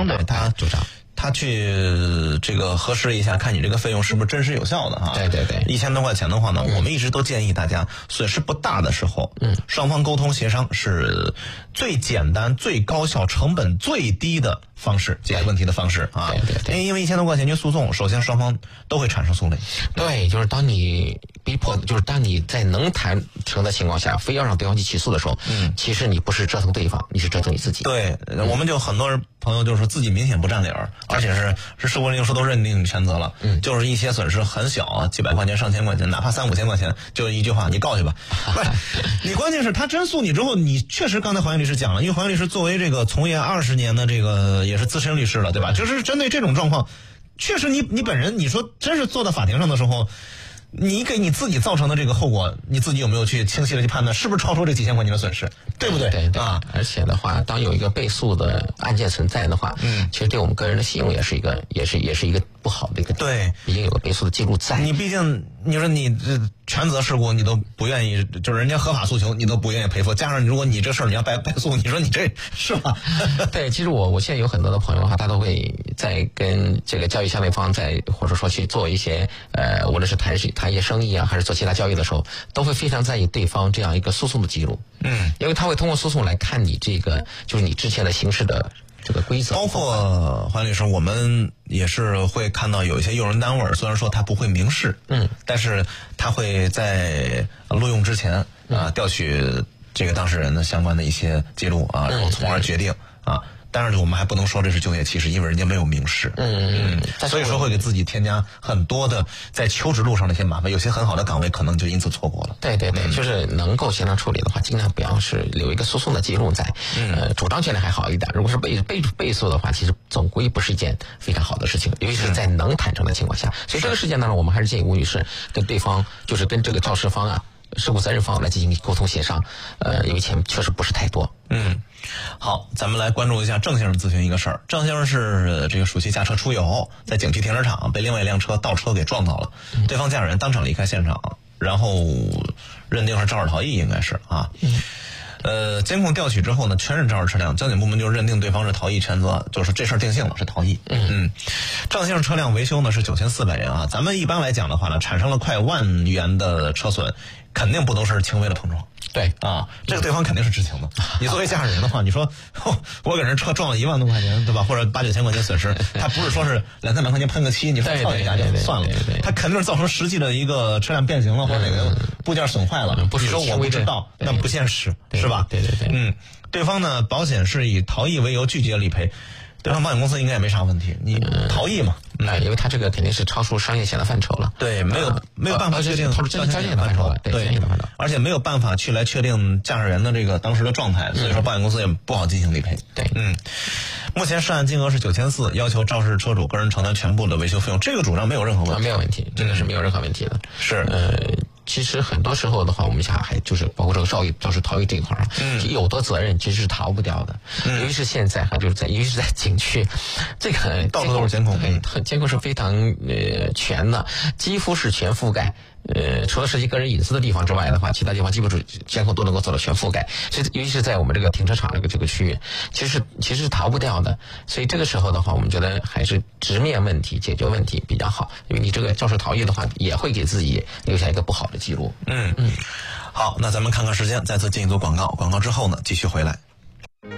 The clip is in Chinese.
章的，他去这个核实一下，看你这个费用是不是真实有效的啊？ 对 ，1000多块钱的话呢，我们一直都建议大家损失不大的时候，双方沟通协商是最简单、最高效、成本最低的方式解决问题的方式啊。 对， 因为1000多块钱去诉讼，首先双方都会产生诉累。 对，就是当你逼迫，就是当你在能谈成的情况下，非要让对方去起诉的时候，其实你不是折腾对方，你是折腾你自己。 对，我们就很多朋友就说自己明显不占理儿，而且是事故人说都认定全责了，就是一些损失很小啊，几百块钱、上千块钱，哪怕3、5千块钱，就一句话，你告去吧。不是，你关键是他真诉你之后，你确实刚才黄岩律师讲了，因为黄岩律师作为这个从业20年的这个也是资深律师了，对吧？就是针对这种状况，确实你本人你说真是坐到法庭上的时候，你给你自己造成的这个后果，你自己有没有去清晰的去判断，是不是超出这几千块钱的损失，对不对？ 对啊！ 而且的话，当有一个被诉的案件存在的话，其实对我们个人的信用也是一个不好的一个。 对， 毕竟有个被诉的记录在。 你毕竟你说你这全责事故，你都不愿意，就是人家合法诉求，你都不愿意赔付，加上如果你这事儿你要败诉，你说你这是吧？ 对，其实我现在有很多的朋友哈，他都会在跟这个交易相对方或者说去做一些无论是谈一些生意啊，还是做其他交易的时候，都会非常在意对方这样一个诉讼的记录。因为他会通过诉讼来看你这个就是你之前的行事的这个规则。 包括黄律师，我们也是会看到有一些用人单位，虽然说他不会明示，但是他会在录用之前调取这个当事人的相关的一些记录啊，然后从而决定啊。但是我们还不能说这是就业歧视，因为人家没有明示。所以说会给自己添加很多的在求职路上的一些麻烦，有些很好的岗位可能就因此错过了。 对，就是能够协商处理的话，尽量不要是留一个诉讼的记录在。主张权利还好一点，如果是被诉的话，其实总归不是一件非常好的事情，尤其是在能谈成的情况下。所以这个事件当中，我们还是建议吴女士跟对方，就是跟这个肇事方啊、事故责任方来进行沟通协商。因为钱确实不是太多。 好，咱们来关注一下郑先生咨询一个事儿。郑先生是这个暑期驾车出游，在景区停车场被另外一辆倒车给撞到了，对方驾驶员当场离开现场，然后认定是肇事逃逸，应该是啊。监控调取之后呢，确认肇事车辆，交警部门就认定对方是逃逸全责，就是这事儿定性了，是逃逸。郑先生车辆维修呢是9400元啊。咱们一般来讲的话呢，产生了快10000元的车损，肯定不都是轻微的碰撞。 对啊，这个对方肯定是知情的。你作为驾驶人的话，你说我给人车撞了1万多块钱，对吧？或者8、9千块钱损失，他不是说是2、3百块钱喷个漆，你说跳一下就算了，他肯定是造成实际的一个车辆变形了，或者哪个部件损坏了。你说我不知道，那不现实，是吧？ 对。 对方呢，保险是以逃逸为由拒绝理赔。对方保险公司应该也没啥问题，你逃逸嘛， 因为他这个肯定是超出商业险的范畴了。 对，没有办法确定超出交险的范畴了。对， 而且没有办法去来确定驾驶员的这个当时的状态，所以说保险公司也不好进行理赔。 对， 目前涉案金额是9400，要求肇事车主个人承担全部的维修费用，这个主张没有任何问题。 没有问题，这个是没有任何问题的。 是， 其实很多时候的话，我们想还就是包括这个肇事逃逸这一块有的责任其实是逃不掉的。尤其是现在哈，尤其是在景区，这个到处都是监控， 监控是非常全的，几乎是全覆盖。除了涉及个人隐私的地方之外的话，其他地方基本上监控都能够做到全覆盖。尤其是在我们这个停车场这个区域，其实是逃不掉的。所以这个时候的话，我们觉得还是直面问题、解决问题比较好。因为你这个肇事逃逸的话，也会给自己留下一个不好的记录。 好，那咱们看看时间，再次进一组广告，广告之后呢，继续回来。